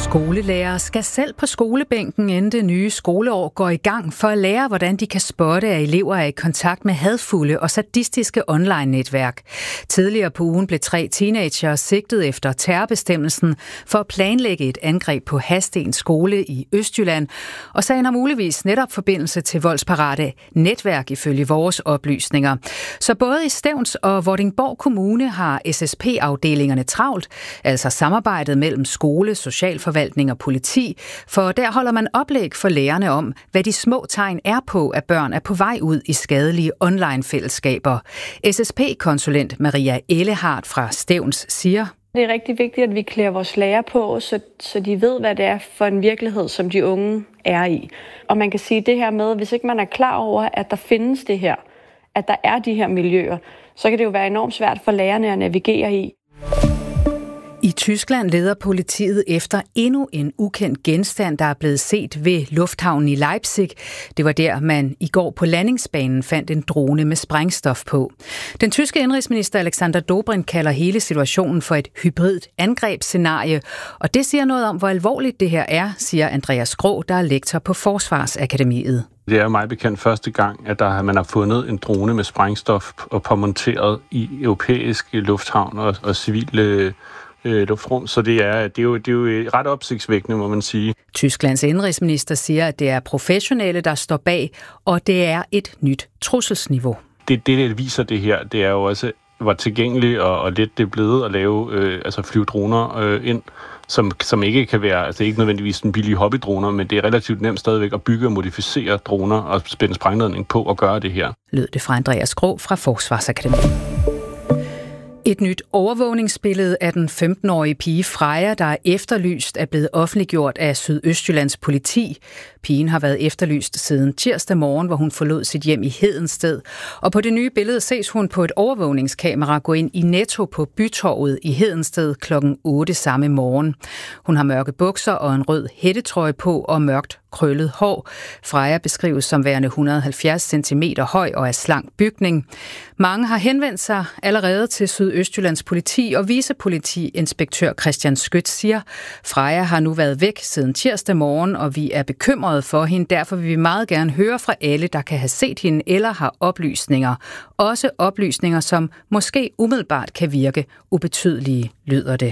Skolelærere skal selv på skolebænken, inden det nye skoleår går i gang, for at lære, hvordan de kan spotte, at elever er i kontakt med hadfulde og sadistiske online-netværk. Tidligere på ugen blev 3 teenagere sigtet efter terrorbestemmelsen for at planlægge et angreb på Hadsten skole i Østjylland, og sagen har muligvis netop forbindelse til voldsparate netværk ifølge vores oplysninger. Så både i Stevns og Vordingborg Kommune har SSP-afdelingerne travlt, altså samarbejdet mellem skole, socialforvaltning og politi, for der holder man oplæg for lærerne om, hvad de små tegn er på, at børn er på vej ud i skadelige online-fællesskaber. SSP-konsulent Maria Ellehardt fra Stevns siger: Det er rigtig vigtigt, at vi klæder vores lærere på, så de ved, hvad det er for en virkelighed, som de unge er i. Og man kan sige det her med, hvis ikke man er klar over, at der findes det her, at der er de her miljøer, så kan det jo være enormt svært for lærerne at navigere i. I Tyskland leder politiet efter endnu en ukendt genstand, der er blevet set ved lufthavnen i Leipzig. Det var der, man i går på landingsbanen fandt en drone med sprængstof på. Den tyske indrigsminister Alexander Dobrindt kalder hele situationen for et hybridt angrebsscenarie, og det siger noget om, hvor alvorligt det her er, siger Andreas Grå, der er lektor på Forsvarsakademiet. Det er meget bekendt første gang, at man har fundet en drone med sprængstof og påmonteret i europæiske lufthavn og civile luftrum, så det er jo ret opsigtsvækkende, må man sige. Tysklands indrigsminister siger, at det er professionelle, der står bag, og det er et nyt trusselsniveau. Det viser det her, det er jo også, hvor tilgængeligt og let det er blevet at lave, flyve droner ind, som ikke kan være, altså ikke nødvendigvis en billig hobbydroner, men det er relativt nemt stadigvæk at bygge og modificere droner og spænde sprængladning på og gøre det her. Lød det fra Andreas Grå fra Forsvarsakademiet. Et nyt overvågningsbillede af den 15-årige pige Freja, der er efterlyst, er blevet offentliggjort af Sydøstjyllands politi. Pigen har været efterlyst siden tirsdag morgen, hvor hun forlod sit hjem i Hedensted. Og på det nye billede ses hun på et overvågningskamera gå ind i Netto på Bytorvet i Hedensted kl. 8 samme morgen. Hun har mørke bukser og en rød hættetrøje på og mørkt krøllet hår. Freja beskrives som værende 170 cm høj og af slank bygning. Mange har henvendt sig allerede til Sydøstjyllands politi, og vicepolitiinspektør Christian Skødt siger, Freja har nu været væk siden tirsdag morgen, og vi er bekymrede for hende. Derfor vil vi meget gerne høre fra alle, der kan have set hende eller har oplysninger. Også oplysninger, som måske umiddelbart kan virke ubetydelige, lyder det.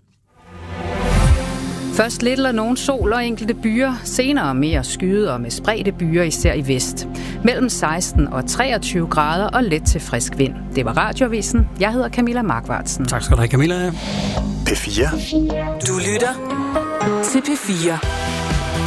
Først lidt eller nogen sol og enkelte byer, senere mere skyde og med spredte byer, især i vest. Mellem 16 og 23 grader og let til frisk vind. Det var Radioavisen. Jeg hedder Camilla Markvartsen. Tak skal du have, Camilla. P4. Du lytter til P4.